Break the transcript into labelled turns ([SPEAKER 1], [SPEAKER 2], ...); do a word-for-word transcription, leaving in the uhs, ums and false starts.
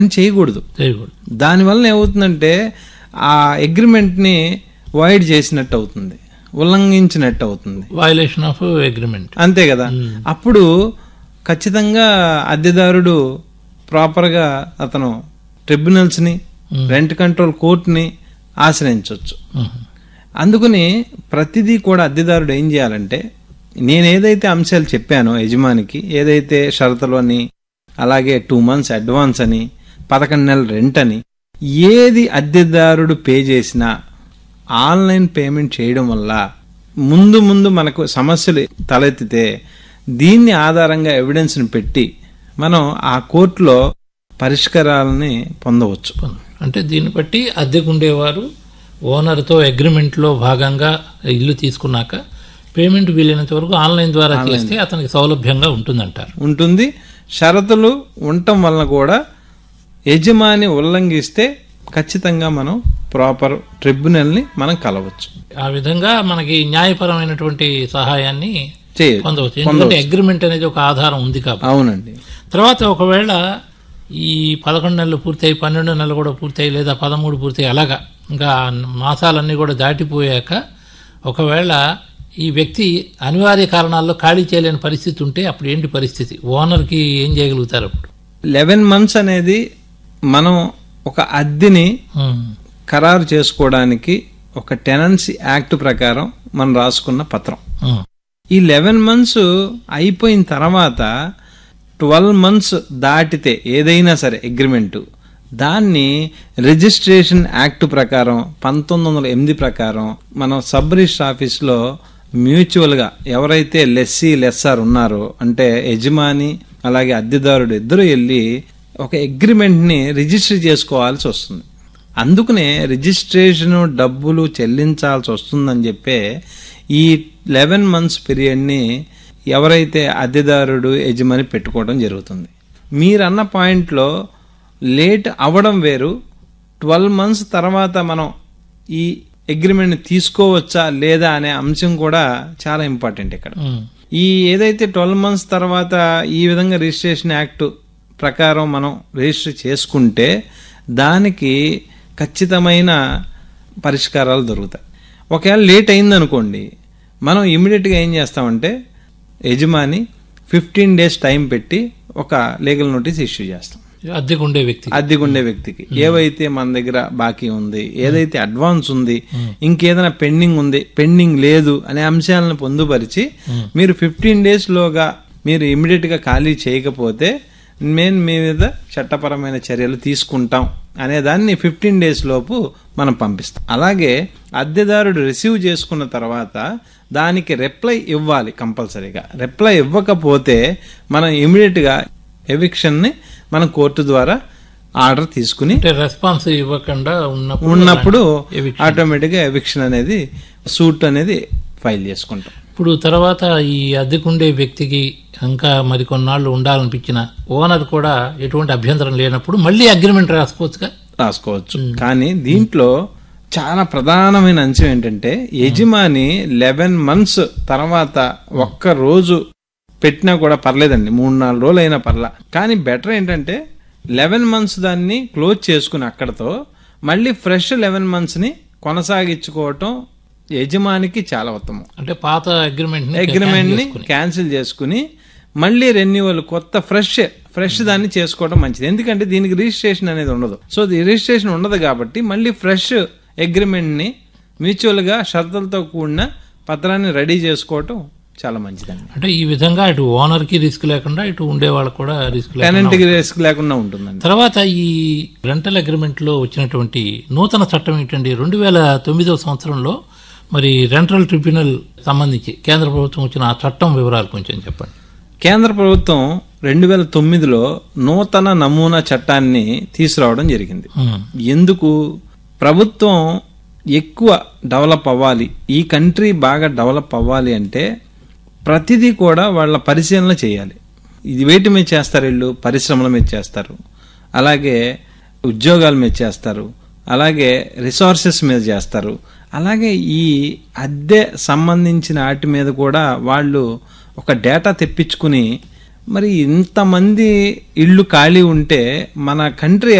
[SPEAKER 1] చేయకూడదు
[SPEAKER 2] చేయకూడదు
[SPEAKER 1] దానివల్ల ఏమవుతుందంటే ఆ అగ్రిమెంట్ ని వైడ్ చేసినట్టు అవుతుంది, ఉల్లంఘించినట్టు అవుతుంది,
[SPEAKER 2] వయలేషన్ ఆఫ్ అగ్రిమెంట్.
[SPEAKER 1] అంతే కదా. అప్పుడు ఖచ్చితంగా అద్దెదారుడు ప్రాపర్ గా అతను ట్రిబ్యునల్స్ ని రెంట్ కంట్రోల్ కోర్టుని ఆశ్రయించవచ్చు. అందుకని ప్రతిదీ కూడా అద్దెదారుడు ఏం చేయాలంటే, నేను ఏదైతే అంశాలు చెప్పానో యజమానికి, ఏదైతే షరతులు అని, అలాగే టూ మంత్స్ అడ్వాన్స్ అని, పదకొండు నెలల రెంట్ అని, ఏది అద్దెదారుడు పే చేసినా ఆన్లైన్ పేమెంట్ చేయడం వల్ల ముందు ముందు మనకు సమస్యలు తలెత్తితే దీన్ని ఆధారంగా ఎవిడెన్స్ని పెట్టి మనం ఆ కోర్టులో పరిష్కారాలని పొందవచ్చు.
[SPEAKER 2] అంటే దీన్ని బట్టి అద్దెకుండేవారు ఓనర్తో అగ్రిమెంట్లో భాగంగా ఇల్లు తీసుకున్నాక పేమెంట్ వీలైనంత వరకు ఆన్లైన్ ద్వారా చేస్తే అతనికి సౌలభ్యంగా ఉంటుందంటారు.
[SPEAKER 1] ఉంటుంది. షరతులు ఉండటం వలన కూడా యజమాని ఉల్లంఘిస్తే ఖచ్చితంగా మనం ప్రాపర్ ట్రిబ్యునల్ ని మనం కలవచ్చు.
[SPEAKER 2] ఆ విధంగా మనకి న్యాయపరమైనటువంటి సహాయాన్ని
[SPEAKER 1] చేయొచ్చు,
[SPEAKER 2] పొందవచ్చు. ఎందుకంటే అగ్రిమెంట్ అనేది ఒక ఆధారం ఉంది కాబట్టి.
[SPEAKER 1] అవునండి.
[SPEAKER 2] తర్వాత ఒకవేళ ఈ పదకొండు నెలలు పూర్తయి, పన్నెండు నెలలు కూడా పూర్తయి, లేదా పదమూడు పూర్తయి, అలాగా ఇంకా మాసాలన్నీ కూడా దాటిపోయాక ఒకవేళ ఈ వ్యక్తి అనివార్య కారణాల్లో ఖాళీ చేయలేని పరిస్థితి ఉంటే అప్పుడు ఏంటి పరిస్థితి? ఓనర్కి ఏం చేయగలుగుతారు అప్పుడు?
[SPEAKER 1] లెవెన్ మంత్స్ అనేది మనం ఒక అద్దెని ఖరారు చేసుకోవడానికి ఒక టెనెన్సీ యాక్ట్ ప్రకారం మనం రాసుకున్న పత్రం. ఈ లెవెన్ మంత్స్ అయిపోయిన తర్వాత ట్వెల్వ్ మంత్స్ దాటితే ఏదైనా సరే అగ్రిమెంట్, దాన్ని రిజిస్ట్రేషన్ యాక్ట్ ప్రకారం పంతొమ్మిది వందల ఎనిమిది ప్రకారం మనం సబ్ రిజిస్టర్ ఆఫీస్లో మ్యూచువల్ గా ఎవరైతే లెస్సీ లెస్సార్ ఉన్నారో, అంటే యజమాని అలాగే అద్దెదారుడు ఇద్దరు వెళ్ళి ఒక అగ్రిమెంట్ ని రిజిస్టర్ చేసుకోవాల్సి వస్తుంది. అందుకనే రిజిస్ట్రేషన్ డబ్బులు చెల్లించాల్సి వస్తుందని చెప్పే ఈ లెవెన్ మంత్స్ పీరియడ్ ని ఎవరైతే అద్దెదారుడు యజమాని పెట్టుకోవడం జరుగుతుంది. మీరన్న పాయింట్లో లేట్ అవ్వడం వేరు, ట్వెల్వ్ మంత్స్ తర్వాత మనం ఈ అగ్రిమెంట్ తీసుకోవచ్చా లేదా అనే అంశం కూడా చాలా ఇంపార్టెంట్ ఇక్కడ. ఈ ఏదైతే ట్వెల్వ్ మంత్స్ తర్వాత ఈ విధంగా రిజిస్ట్రేషన్ యాక్ట్ ప్రకారం మనం రిజిస్టర్ చేసుకుంటే దానికి ఖచ్చితమైన పరిష్కారాలు దొరుకుతాయి. ఒకవేళ లేట్ అయిందనుకోండి, మనం ఇమీడియట్గా ఏం చేస్తామంటే యజమాని ఫిఫ్టీన్ డేస్ టైం పెట్టి ఒక లీగల్ నోటీస్ ఇష్యూ చేస్తాం
[SPEAKER 2] అద్దెకుండే వ్యక్తి
[SPEAKER 1] అద్దెకుండే వ్యక్తికి. ఏవైతే మన దగ్గర బాకీ ఉంది, ఏదైతే అడ్వాన్స్ ఉంది, ఇంకేదైనా పెండింగ్ ఉంది, పెండింగ్ లేదు అనే అంశాలను పొందుపరిచి మీరు ఫిఫ్టీన్ డేస్ లోగా మీరు ఇమీడియట్ గా ఖాళీ చేయకపోతే మేము మీ మీద చట్టపరమైన చర్యలు తీసుకుంటాం అనే దాన్ని ఫిఫ్టీన్ డేస్ లోపు మనం పంపిస్తాం. అలాగే అద్దెదారుడు రిసీవ్ చేసుకున్న తర్వాత దానికి రిప్లై ఇవ్వాలి కంపల్సరీగా. రిప్లై ఇవ్వకపోతే మనం ఇమీడియట్ గా ఎవిక్షన్ ని మనం కోర్టు ద్వారా ఆర్డర్ తీసుకుని
[SPEAKER 2] రెస్పాన్స్ ఇవ్వకుండా
[SPEAKER 1] ఉన్నప్పుడు ఆటోమేటిక్ గా ఎవిక్షన్ అనేది సూట్ అనేది ఫైల్ చేసుకుంటాం.
[SPEAKER 2] ఇప్పుడు తర్వాత ఈ అద్దెకుండే వ్యక్తికి ఇంకా మరి కొన్నాళ్ళు ఉండాలనిపించిన ఓనర్ కూడా ఎటువంటి అభ్యంతరం లేనప్పుడు మళ్ళీ అగ్రిమెంట్ రాసుకోవచ్చుగా?
[SPEAKER 1] రాసుకోవచ్చు. కానీ దీంట్లో చాలా ప్రధానమైన అంశం ఏంటంటే యజమాని లెవెన్ మంత్స్ తర్వాత ఒక్క రోజు పెట్టినా కూడా పర్లేదండి, మూడు నాలుగు రోజులు అయినా పర్లా. కానీ బెటర్ ఏంటంటే లెవెన్ మంత్స్ దాన్ని క్లోజ్ చేసుకుని అక్కడతో మళ్ళీ ఫ్రెష్ లెవెన్ మంత్స్ ని కొనసాగించుకోవటం యజమానికి చాలా ఉత్తమం.
[SPEAKER 2] అంటే పాత అగ్రిమెంట్
[SPEAKER 1] అగ్రిమెంట్ ని క్యాన్సిల్ చేసుకుని మళ్ళీ రెన్యువల్ కొత్త ఫ్రెష్ ఫ్రెష్ దాన్ని చేసుకోవడం మంచిది. ఎందుకంటే దీనికి రిజిస్ట్రేషన్ అనేది ఉండదు. సో రిజిస్ట్రేషన్ ఉండదు కాబట్టి మళ్ళీ ఫ్రెష్ అగ్రిమెంట్ ని మ్యూచువల్ గా షరతులతో కూడిన పత్రాన్ని రెడీ చేసుకోవటం చాలా మంచిదండి.
[SPEAKER 2] అంటే ఈ విధంగా ఇటు ఓనర్ కి రిస్క్ లేకుండా ఇటు ఉండే వాళ్ళకు కూడా రిస్క్
[SPEAKER 1] టెనెంట్ కి రిస్క్ లేకుండా ఉంటుందండి.
[SPEAKER 2] తర్వాత ఈ రెంటల్ అగ్రిమెంట్ లో వచ్చినటువంటి నూతన చట్టం ఏంటండి, రెండు వేల తొమ్మిదవ సంవత్సరంలో మరి రెంటల్ ట్రిబ్యునల్ సంబంధించి కేంద్ర ప్రభుత్వం వచ్చిన ఆ చట్టం వివరాలు కొంచెం చెప్పండి.
[SPEAKER 1] కేంద్ర ప్రభుత్వం రెండు వేల తొమ్మిదిలో నూతన నమూనా చట్టాన్ని తీసుకురావడం జరిగింది. ఎందుకు? ప్రభుత్వం ఎక్కువ డెవలప్ అవ్వాలి, ఈ కంట్రీ బాగా డెవలప్ అవ్వాలి అంటే ప్రతిదీ కూడా వాళ్ళ పరిశీలన చేయాలి. ఇది వేటి మీద చేస్తారు, వీళ్ళు పరిశ్రమల మీద చేస్తారు, అలాగే ఉద్యోగాల మీద చేస్తారు, అలాగే రిసోర్సెస్ మీద చేస్తారు, అలాగే ఈ అద్దె సంబంధించిన వాటి మీద కూడా వాళ్ళు ఒక డేటా తెప్పించుకుని మరి ఇంతమంది ఇళ్ళు ఖాళీ ఉంటే మన కంట్రీ